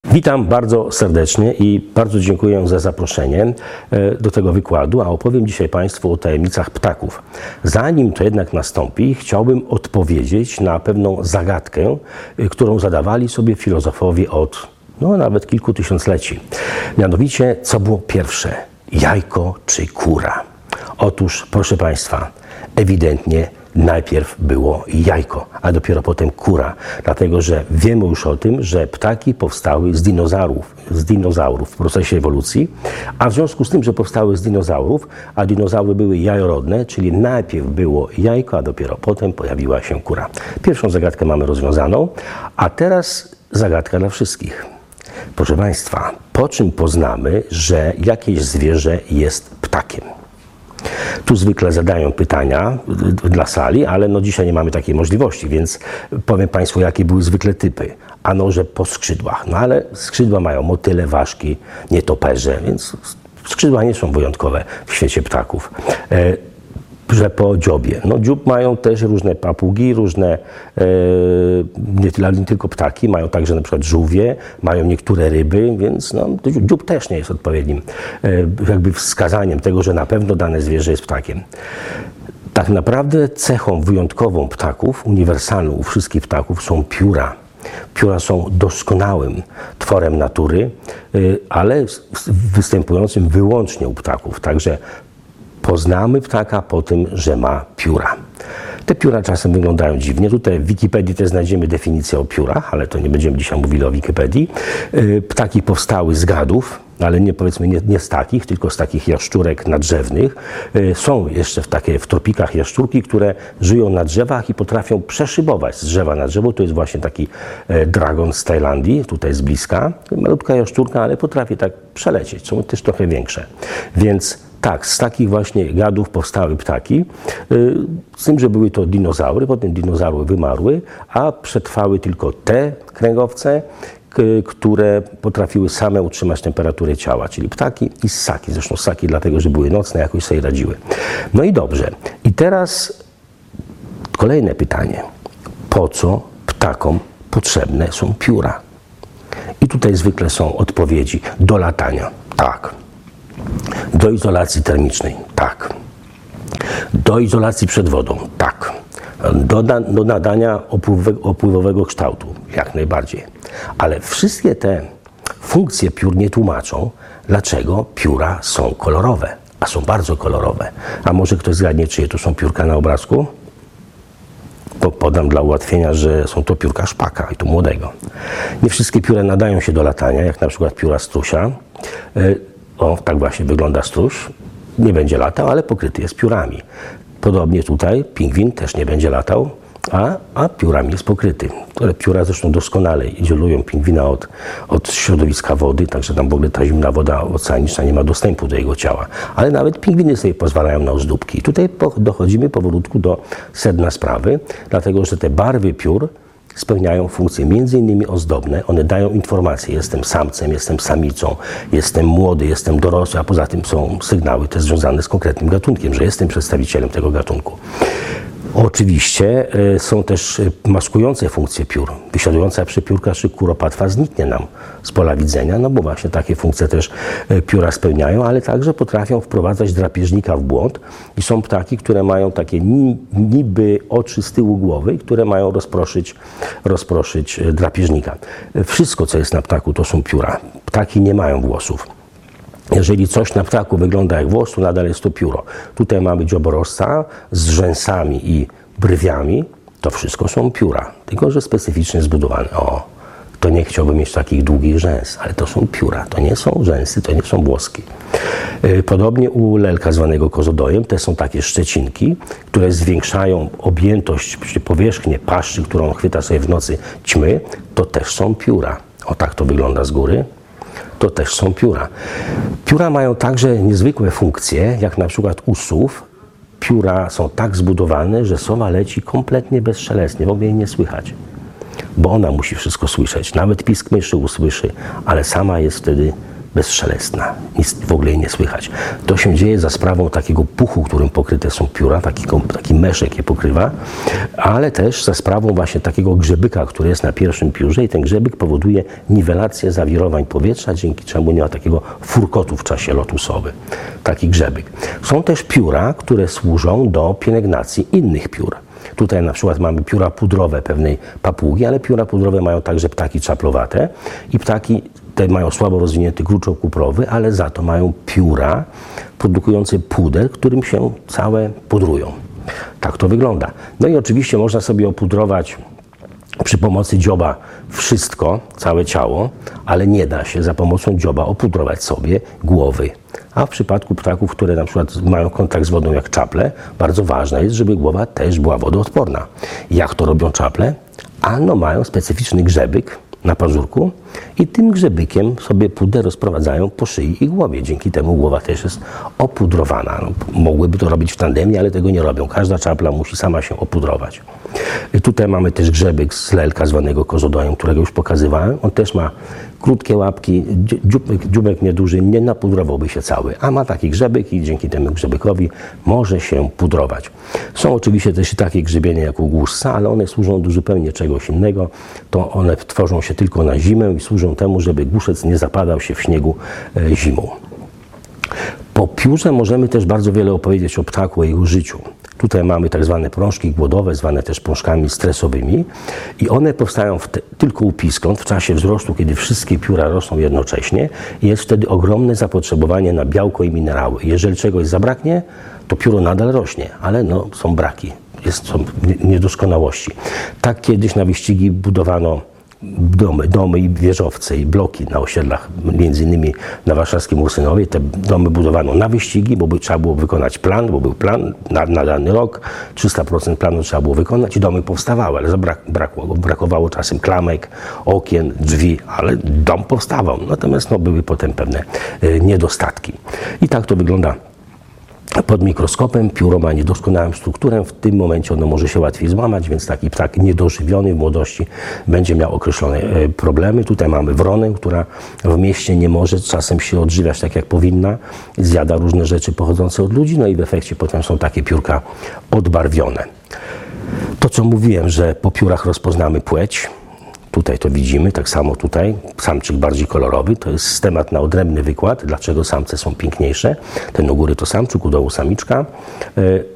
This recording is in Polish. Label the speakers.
Speaker 1: Witam bardzo serdecznie i bardzo dziękuję za zaproszenie do tego wykładu, a opowiem dzisiaj Państwu o tajemnicach ptaków. Zanim to jednak nastąpi, chciałbym odpowiedzieć na pewną zagadkę, którą zadawali sobie filozofowie od nawet kilku tysiącleci. Mianowicie, co było pierwsze, jajko czy kura? Otóż, proszę Państwa, ewidentnie najpierw było jajko, a dopiero potem kura. Dlatego, że wiemy już o tym, że ptaki powstały z dinozaurów w procesie ewolucji, a w związku z tym, że powstały z dinozaurów, a dinozaury były jajorodne, czyli najpierw było jajko, a dopiero potem pojawiła się kura. Pierwszą zagadkę mamy rozwiązaną, a teraz zagadka dla wszystkich. Proszę Państwa, po czym poznamy, że jakieś zwierzę jest ptakiem? Tu zwykle zadają pytania dla sali, ale dzisiaj nie mamy takiej możliwości, więc powiem Państwu, jakie były zwykle typy. Ano, że po skrzydłach. Ale skrzydła mają motyle, ważki, nietoperze, więc skrzydła nie są wyjątkowe w świecie ptaków. Że po dziobie. Dziób mają też różne papugi, różne, nie tylko ptaki, mają także na przykład żółwie, mają niektóre ryby, więc dziób też nie jest odpowiednim jakby wskazaniem tego, że na pewno dane zwierzę jest ptakiem. Tak naprawdę cechą wyjątkową ptaków, uniwersalną u wszystkich ptaków są pióra. Pióra są doskonałym tworem natury, ale występującym wyłącznie u ptaków. Także poznamy ptaka po tym, że ma pióra. Te pióra czasem wyglądają dziwnie. Tutaj w Wikipedii też znajdziemy definicję o piórach, ale to nie będziemy dzisiaj mówili o Wikipedii. Ptaki powstały z gadów, ale nie z takich, tylko z takich jaszczurek nadrzewnych. Są jeszcze w tropikach jaszczurki, które żyją na drzewach i potrafią przeszybować z drzewa na drzewo. To jest właśnie taki dragon z Tajlandii, tutaj z bliska. Malutka jaszczurka, ale potrafi tak przelecieć. Są też trochę większe. Więc tak, z takich właśnie gadów powstały ptaki, z tym, że były to dinozaury, potem dinozaury wymarły, a przetrwały tylko te kręgowce, które potrafiły same utrzymać temperaturę ciała, czyli ptaki i ssaki. Zresztą ssaki dlatego, że były nocne, jakoś sobie radziły. No i dobrze. I teraz kolejne pytanie. Po co ptakom potrzebne są pióra? I tutaj zwykle są odpowiedzi. Do latania. Tak. Do izolacji termicznej. Tak. Do izolacji przed wodą. Tak. Do nadania opływowego kształtu. Jak najbardziej. Ale wszystkie te funkcje piór nie tłumaczą, dlaczego pióra są kolorowe. A są bardzo kolorowe. A może ktoś zgadnie, czyje to są piórka na obrazku? Podam dla ułatwienia, że są to piórka szpaka i to młodego. Nie wszystkie pióra nadają się do latania, jak na przykład pióra strusia. Tak właśnie wygląda struś. Nie będzie latał, ale pokryty jest piórami. Podobnie tutaj pingwin też nie będzie latał, a piórami jest pokryty. Te pióra zresztą doskonale izolują pingwina od środowiska wody, także tam w ogóle ta zimna woda oceaniczna nie ma dostępu do jego ciała. Ale nawet pingwiny sobie pozwalają na ozdóbki. I tutaj dochodzimy powolutku do sedna sprawy, dlatego że te barwy piór spełniają funkcje między innymi ozdobne. One dają informacje, jestem samcem, jestem samicą, jestem młody, jestem dorosły, a poza tym są sygnały też związane z konkretnym gatunkiem, że jestem przedstawicielem tego gatunku. Oczywiście są też maskujące funkcje piór. Wysiadująca przepiórka czy kuropatwa zniknie nam z pola widzenia, bo właśnie takie funkcje też pióra spełniają, ale także potrafią wprowadzać drapieżnika w błąd i są ptaki, które mają takie niby oczy z tyłu głowy, które mają rozproszyć drapieżnika. Wszystko, co jest na ptaku, to są pióra. Ptaki nie mają włosów. Jeżeli coś na ptaku wygląda jak włos, to nadal jest to pióro. Tutaj mamy dzioborożca z rzęsami i brwiami. To wszystko są pióra, tylko że specyficznie zbudowane. To nie chciałbym mieć takich długich rzęs, ale to są pióra. To nie są rzęsy, to nie są włoski. Podobnie u lelka zwanego kozodojem też są takie szczecinki, które zwiększają objętość, powierzchnię paszczy, którą chwyta sobie w nocy ćmy. To też są pióra. Tak to wygląda z góry. To też są pióra. Pióra mają także niezwykłe funkcje, jak na przykład u sów. Pióra są tak zbudowane, że sowa leci kompletnie bezszelestnie, w ogóle jej nie słychać. Bo ona musi wszystko słyszeć. Nawet pisk myszy usłyszy, ale sama jest wtedy bezszelestna, nic w ogóle jej nie słychać. To się dzieje za sprawą takiego puchu, którym pokryte są pióra, taki meszek je pokrywa, ale też za sprawą właśnie takiego grzebyka, który jest na pierwszym piórze i ten grzebyk powoduje niwelację zawirowań powietrza, dzięki czemu nie ma takiego furkotu w czasie lotu sowy. Taki grzebyk. Są też pióra, które służą do pielęgnacji innych piór. Tutaj na przykład mamy pióra pudrowe pewnej papugi, ale pióra pudrowe mają także ptaki czaplowate i ptaki te mają słabo rozwinięty gruczoł kuprowy, ale za to mają pióra produkujące puder, którym się całe pudrują. Tak to wygląda. No i oczywiście można sobie opudrować przy pomocy dzioba wszystko, całe ciało, ale nie da się za pomocą dzioba opudrować sobie głowy. A w przypadku ptaków, które na przykład mają kontakt z wodą jak czaple, bardzo ważne jest, żeby głowa też była wodoodporna. Jak to robią czaple? Ano mają specyficzny grzebyk na pazurku i tym grzebykiem sobie puder rozprowadzają po szyi i głowie. Dzięki temu głowa też jest opudrowana. Mogłyby to robić w tandemie, ale tego nie robią. Każda czapla musi sama się opudrować. I tutaj mamy też grzebyk z lelka zwanego kozodojem, którego już pokazywałem. On też ma krótkie łapki, dzióbek nieduży, nie napudrowałby się cały, a ma taki grzebyk i dzięki temu grzebykowi może się pudrować. Są oczywiście też i takie grzebienie jak u głuszca, ale one służą do zupełnie czegoś innego. To one tworzą się tylko na zimę i służą temu, żeby głuszec nie zapadał się w śniegu zimą. Po piórze możemy też bardzo wiele opowiedzieć o ptaku, o jego życiu. Tutaj mamy tak zwane prążki głodowe, zwane też prążkami stresowymi i one powstają tylko u piskląt w czasie wzrostu, kiedy wszystkie pióra rosną jednocześnie i jest wtedy ogromne zapotrzebowanie na białko i minerały. Jeżeli czegoś zabraknie, to pióro nadal rośnie, ale no, są braki, są niedoskonałości. Tak kiedyś na wyścigi budowano domy i wieżowce i bloki na osiedlach, między innymi na warszawskim Ursynowie. Te domy budowano na wyścigi, bo trzeba było wykonać plan, bo był plan na dany rok, 300% planu trzeba było wykonać i domy powstawały, ale brakowało czasem klamek, okien, drzwi, ale dom powstawał. Natomiast no, były potem pewne niedostatki. I tak to wygląda pod mikroskopem. Pióro ma niedoskonałą strukturę, w tym momencie ono może się łatwiej złamać, więc taki ptak niedożywiony w młodości będzie miał określone problemy. Tutaj mamy wronę, która w mieście nie może czasem się odżywiać tak jak powinna, zjada różne rzeczy pochodzące od ludzi, no i w efekcie potem są takie piórka odbarwione. To co mówiłem, że po piórach rozpoznamy płeć. Tutaj to widzimy, tak samo tutaj, samczyk bardziej kolorowy, to jest temat na odrębny wykład, dlaczego samce są piękniejsze. Ten u góry to samczyk, u dołu samiczka.